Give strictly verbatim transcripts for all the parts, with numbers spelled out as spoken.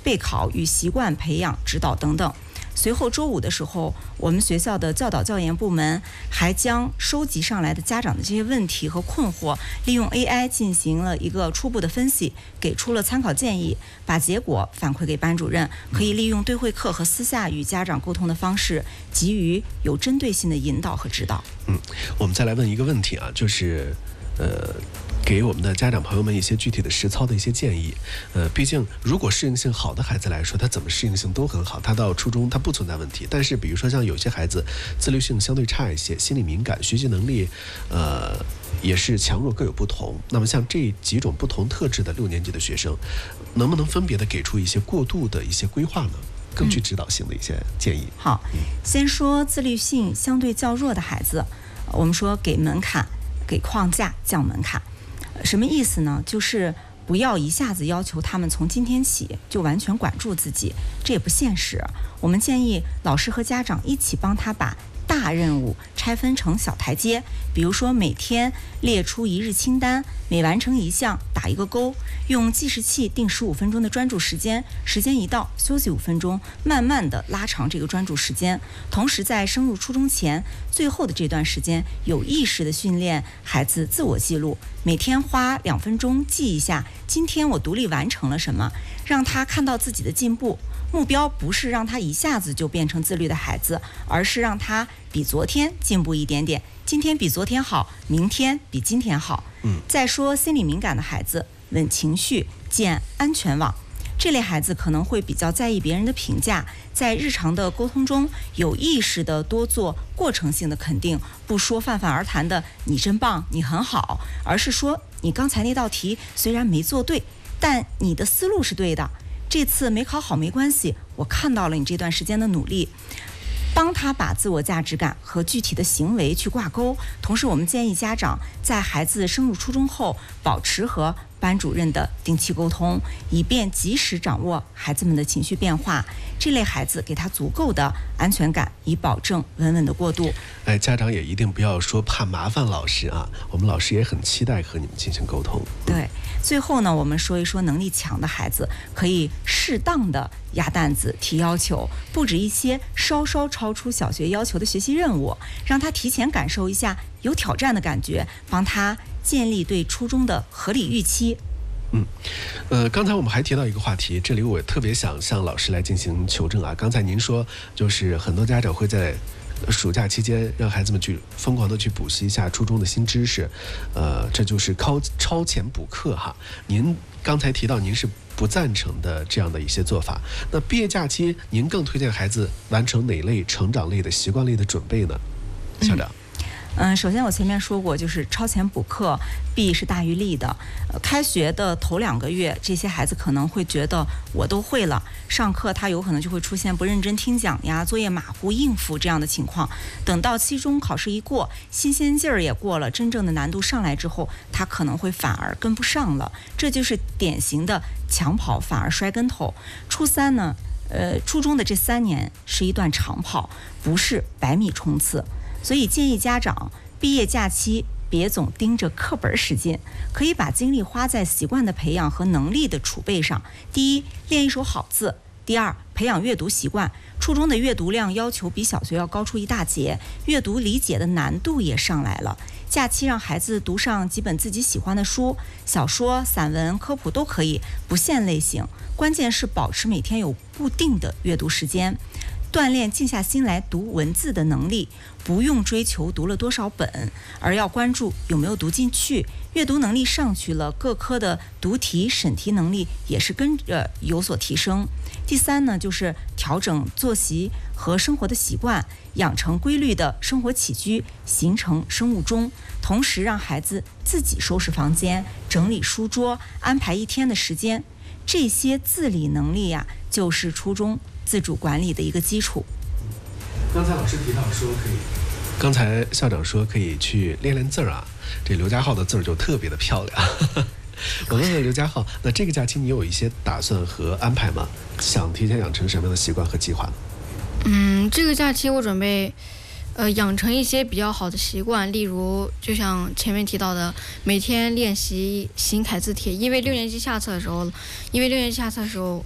备考与习惯培养指导等等。随后周五的时候，我们学校的教导教研部门还将收集上来的家长的这些问题和困惑，利用 A I 进行了一个初步的分析，给出了参考建议，把结果反馈给班主任，可以利用对会课和私下与家长沟通的方式，给予有针对性的引导和指导。 嗯，我们再来问一个问题啊，就是呃。给我们的家长朋友们一些具体的实操的一些建议。呃，毕竟如果适应性好的孩子来说，他怎么适应性都很好，他到初中他不存在问题。但是比如说像有些孩子自律性相对差一些，心理敏感，学习能力呃也是强弱各有不同。那么像这几种不同特质的六年级的学生，能不能分别的给出一些过渡的一些规划呢？更具指导性的一些建议。 嗯、好，先说自律性相对较弱的孩子，我们说给门槛、给框架、降门槛。什么意思呢？就是不要一下子要求他们从今天起就完全管住自己，这也不现实。我们建议老师和家长一起帮他把大任务拆分成小台阶，比如说每天列出一日清单，每完成一项打一个勾，用计时器定十五分钟的专注时间，时间一到休息五分钟，慢慢的拉长这个专注时间。同时在升入初中前最后的这段时间，有意识的训练孩子自我记录，每天花两分钟记一下今天我独立完成了什么，让他看到自己的进步。目标不是让他一下子就变成自律的孩子，而是让他比昨天进步一点点，今天比昨天好，明天比今天好。 嗯， 再说心理敏感的孩子，稳情绪，建安全网。这类孩子可能会比较在意别人的评价，在日常的沟通中有意识的多做过程性的肯定，不说泛泛而谈的你真棒，你很好，而是说你刚才那道题虽然没做对，但你的思路是对的，这次没考好没关系，我看到了你这段时间的努力。帮他把自我价值感和具体的行为去挂钩。同时我们建议家长在孩子升入初中后保持和班主任的定期沟通，以便及时掌握孩子们的情绪变化。这类孩子给他足够的安全感，以保证稳稳的过渡。 哎，家长也一定不要说怕麻烦老师啊，我们老师也很期待和你们进行沟通。 对，最后呢，我们说一说能力强的孩子，可以适当的压担子提要求，布置一些稍稍超出小学要求的学习任务，让他提前感受一下有挑战的感觉，帮他建立对初中的合理预期。 嗯，呃，刚才我们还提到一个话题，这里我特别想向老师来进行求证啊。刚才您说，就是很多家长会在暑假期间让孩子们去疯狂的去补习一下初中的新知识，呃，这就是超超前补课哈。您刚才提到您是不赞成的这样的一些做法，那毕业假期您更推荐孩子完成哪类成长类的习惯类的准备呢？校长。 嗯嗯，首先我前面说过，就是超前补课弊是大于利的。呃，开学的头两个月，这些孩子可能会觉得我都会了，上课他有可能就会出现不认真听讲呀、作业马虎应付这样的情况。等到期中考试一过，新鲜劲儿也过了，真正的难度上来之后，他可能会反而跟不上了，这就是典型的抢跑反而摔跟头。初三呢，呃，初中的这三年是一段长跑，不是百米冲刺。所以建议家长毕业假期别总盯着课本使劲，可以把精力花在习惯的培养和能力的储备上。第一，练一手好字；第二，培养阅读习惯。初中的阅读量要求比小学要高出一大截，阅读理解的难度也上来了。假期让孩子读上几本自己喜欢的书，小说、散文、科普都可以，不限类型。关键是保持每天有固定的阅读时间。锻炼静下心来读文字的能力，不用追求读了多少本，而要关注有没有读进去。阅读能力上去了，各科的读题审题能力也是跟着有所提升。第三呢，就是调整作息和生活的习惯，养成规律的生活起居，形成生物钟。同时让孩子自己收拾房间、整理书桌，安排一天的时间。这些自理能力呀、啊，就是初中自主管理的一个基础。 刚才老师提到说可以，刚才校长说可以去练练字儿啊，这刘家浩的字儿就特别的漂亮。我问问刘家浩，那这个假期你有一些打算和安排吗？想提前养成什么样的习惯和计划呢？ 嗯，这个假期我准备呃养成一些比较好的习惯，例如就像前面提到的，每天练习新楷字帖，因为六年级下册的时候，因为六年级下册的时候。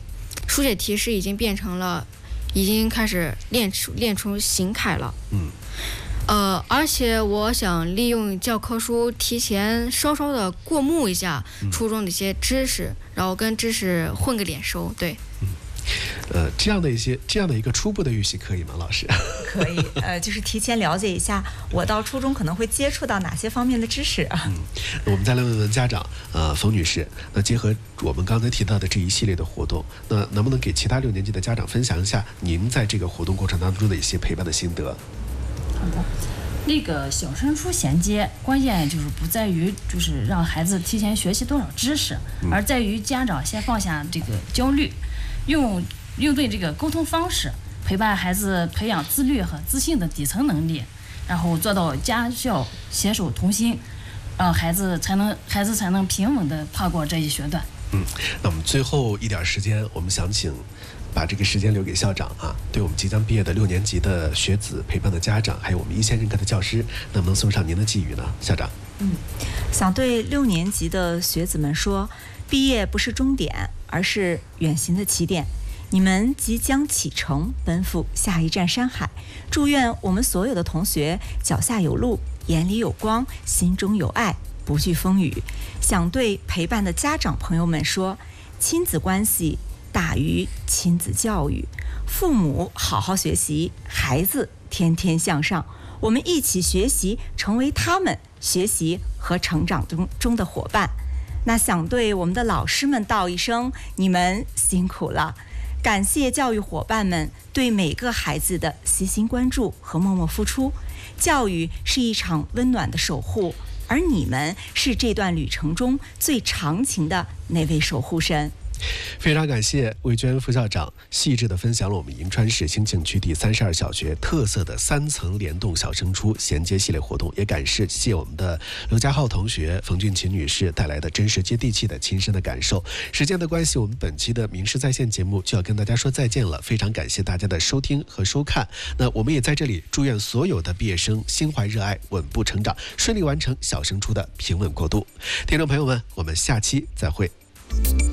书写提示已经变成了，已经开始练出练出形楷了。 嗯。 呃，而且我想利用教科书提前稍稍的过目一下初中的一些知识，嗯、然后跟知识混个脸熟。对。 嗯。呃，这样的一些这样的一个初步的预习可以吗，老师？ 可以，呃，就是提前了解一下，我到初中可能会接触到哪些方面的知识啊？ 嗯，我们再来问问家长，呃，冯女士，那结合我们刚才提到的这一系列的活动，那能不能给其他六年级的家长分享一下您在这个活动过程当中的一些陪伴的心得？ 好的，那个小升初衔接，关键就是不在于就是让孩子提前学习多少知识， 嗯、 而在于家长先放下这个焦虑，用用对这个沟通方式，陪伴孩子培养自律和自信的底层能力，然后做到家校携手同心，让孩子才能孩子才能平稳地跨过这一学段。 嗯，那我们最后一点时间，我们想请把这个时间留给校长啊，对我们即将毕业的六年级的学子陪伴的家长，还有我们一线任课的教师，能不能送上您的寄语呢，校长？ 嗯，想对六年级的学子们说，毕业不是终点，而是远行的起点。你们即将启程，奔赴下一站山海。祝愿我们所有的同学脚下有路，眼里有光，心中有爱，不惧风雨。想对陪伴的家长朋友们说，亲子关系大于亲子教育，父母好好学习，孩子天天向上。我们一起学习，成为他们学习和成长中中的伙伴。那想对我们的老师们道一声，你们辛苦了。感谢教育伙伴们对每个孩子的悉心关注和默默付出。教育是一场温暖的守护，而你们是这段旅程中最长情的那位守护神。 非常感谢魏娟副校长细致地分享了我们银川市兴庆区第三十二小学特色的三层联动小升初衔接系列活动，也感谢我们的刘家浩同学、冯俊琴女士带来的真实接地气的亲身的感受。时间的关系，我们本期的民视在线节目就要跟大家说再见了，非常感谢大家的收听和收看。那我们也在这里祝愿所有的毕业生心怀热爱，稳步成长，顺利完成小升初的平稳过渡。听众朋友们，我们下期再会。